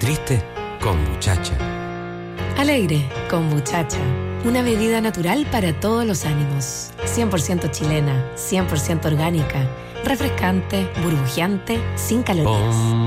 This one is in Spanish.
triste? Kombuchacha. Alegre, kombuchacha. Una bebida natural para todos los ánimos. 100% chilena, 100% orgánica, refrescante, burbujeante, sin calorías.